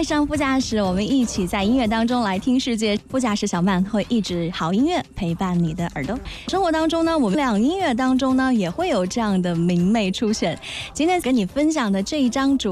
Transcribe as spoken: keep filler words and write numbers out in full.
爱上副驾驶，我们一起在音乐当中来听世界。副驾驶小曼会一直好音乐陪伴你的耳朵。生活当中呢，我们俩音乐当中呢也会有这样的明媚出现。今天跟你分享的这一张主